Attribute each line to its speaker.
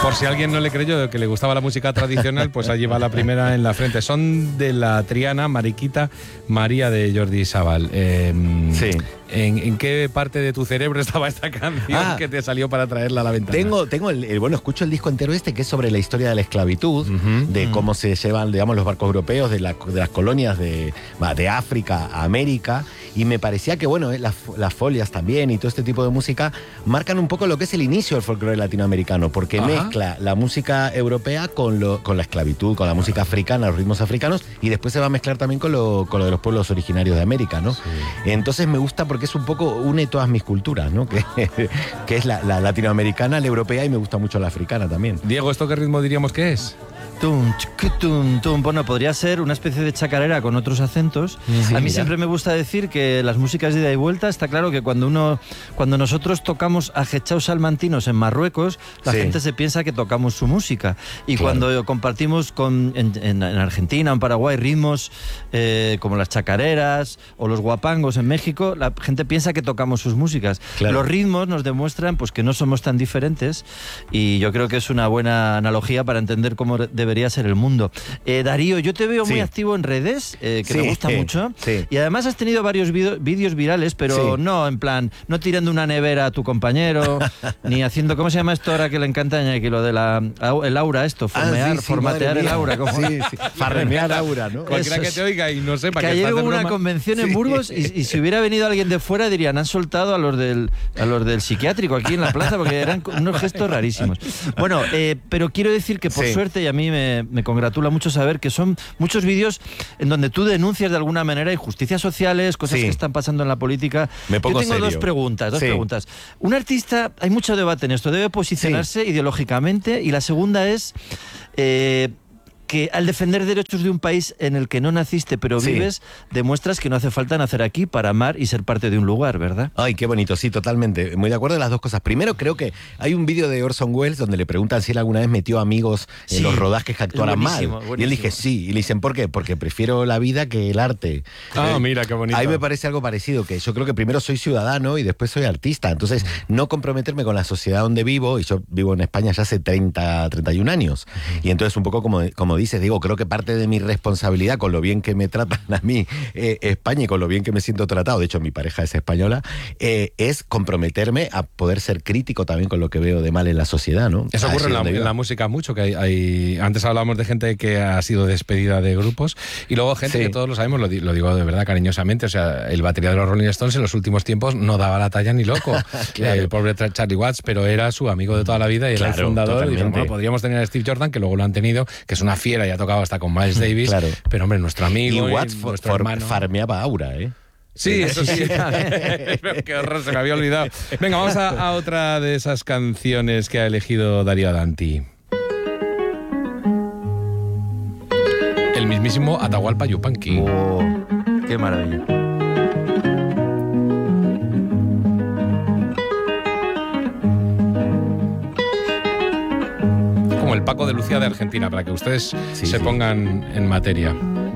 Speaker 1: Por si alguien no le creyó que le gustaba la música tradicional, pues allí va la primera en la frente. Son de la Triana, Mariquita, María de Jordi Sabal.
Speaker 2: Sí.
Speaker 1: ¿En qué parte de tu cerebro estaba esta canción que te salió para traerla a la ventana?
Speaker 2: Bueno, escucho el disco entero que es sobre la historia de la esclavitud, de cómo se llevan, digamos, los barcos europeos de las colonias de África a América, y me parecía que, bueno, las folias también y todo este tipo de música marcan un poco lo que es el inicio del folclore latinoamericano, porque mezcla la música europea con la esclavitud, con la música africana, los ritmos africanos, y después se va a mezclar también con lo de los pueblos originarios de América, ¿no? Sí. Entonces me gusta porque es un poco, une todas mis culturas, ¿no? Que es la latinoamericana, la europea, y me gusta mucho la africana también.
Speaker 1: Diego, ¿esto qué ritmo diríamos que es?
Speaker 3: Bueno, podría ser una especie de chacarera con otros acentos. Sí, a mí siempre me gusta decir que las músicas de ida y vuelta, está claro que cuando nosotros tocamos a Getxau Salmantinos en Marruecos, la gente se piensa que tocamos su música. Y cuando compartimos en Argentina o en Paraguay ritmos como las chacareras o los guapangos en México, la gente piensa que tocamos sus músicas. Claro. Los ritmos nos demuestran pues que no somos tan diferentes, y yo creo que es una buena analogía para entender cómo debería ser el mundo. Darío, yo te veo muy activo en redes, que me gusta mucho, y además has tenido varios vídeos virales, pero no en plan, no tirando una nevera a tu compañero, ni haciendo, ¿cómo se llama esto ahora que le encanta a Iñaki? Lo de el aura, esto, formatear el aura.
Speaker 2: Farremear aura, ¿no?
Speaker 1: Cualquiera que te oiga y no sepa
Speaker 3: que ayer hubo una convención en Burgos y si hubiera venido alguien de fuera dirían, han soltado a los del psiquiátrico aquí en la plaza, porque eran unos gestos rarísimos. Bueno, pero quiero decir que por suerte, y a mí me congratula mucho saber que son muchos vídeos en donde tú denuncias de alguna manera injusticias sociales, cosas que están pasando en la política.
Speaker 2: Yo tengo
Speaker 3: dos preguntas. Un artista, hay mucho debate en esto, debe posicionarse ideológicamente, y la segunda es que al defender derechos de un país en el que no naciste pero vives, demuestras que no hace falta nacer aquí para amar y ser parte de un lugar, ¿verdad?
Speaker 2: Ay, qué bonito, sí, totalmente. Muy de acuerdo en las dos cosas. Primero, creo que hay un vídeo de Orson Welles donde le preguntan si él alguna vez metió amigos en los rodajes que actuaran mal. Buenísimo. Y él dije sí, y le dicen ¿por qué? Porque prefiero la vida que el arte.
Speaker 1: Mira, qué bonito.
Speaker 2: Ahí me parece algo parecido, que yo creo que primero soy ciudadano y después soy artista. Entonces, no comprometerme con la sociedad donde vivo, y yo vivo en España ya hace 31 años. Y entonces, un poco como dices, digo, creo que parte de mi responsabilidad con lo bien que me tratan a mí España, y con lo bien que me siento tratado, de hecho mi pareja es española, es comprometerme a poder ser crítico también con lo que veo de mal en la sociedad, ¿no?
Speaker 1: Eso ocurre en la música mucho, que hay antes hablábamos de gente que ha sido despedida de grupos, y luego gente que todos lo sabemos, lo digo de verdad cariñosamente, o sea, el batería de los Rolling Stones en los últimos tiempos no daba la talla ni loco. El pobre Charlie Watts, pero era su amigo de toda la vida y era el fundador. Y bueno, podríamos tener a Steve Jordan, que luego lo han tenido, que es una fiera y ha tocado hasta con Miles Davis, pero hombre, nuestro amigo
Speaker 2: y Watts
Speaker 1: nuestro hermano
Speaker 2: farmeaba aura, ¿eh?
Speaker 1: Sí, eso sí. Qué horror, se me había olvidado. Venga, vamos a otra de esas canciones que ha elegido Darío Danti. El mismísimo Atahualpa Yupanqui.
Speaker 3: Oh, qué maravilla.
Speaker 1: Como el Paco de Lucía de Argentina, para que ustedes se pongan en materia.